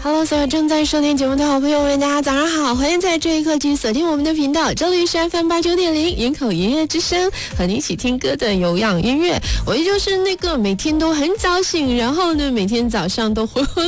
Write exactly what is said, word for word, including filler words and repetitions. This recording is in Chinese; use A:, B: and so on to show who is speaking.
A: Hello， 所有正在收听节目的好朋友们，大家早上好，欢迎在这一刻继续锁定我们的频道，这里是 F M 八九点零营口音乐之声，和你一起听歌的有氧音乐。我也就是那个每天都很早醒，然后呢每天早上都浑浑